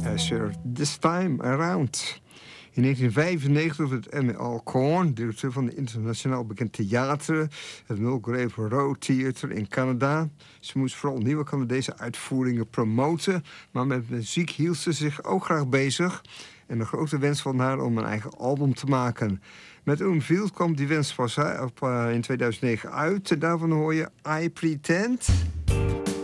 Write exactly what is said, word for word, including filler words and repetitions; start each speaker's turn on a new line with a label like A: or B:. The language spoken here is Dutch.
A: Sir This Time Around. In negentien vijfennegentig werd Emmy Alcorn, directeur van de internationaal bekend theater, het Mulgrave Road Theater in Canada. Ze moest vooral nieuwe Canadese uitvoeringen promoten, maar met muziek hield ze zich ook graag bezig. En een grote wens van haar om een eigen album te maken. Met Ownfield kwam die wens pas op, uh, in tweeduizend negen uit. En daarvan hoor je I Pretend.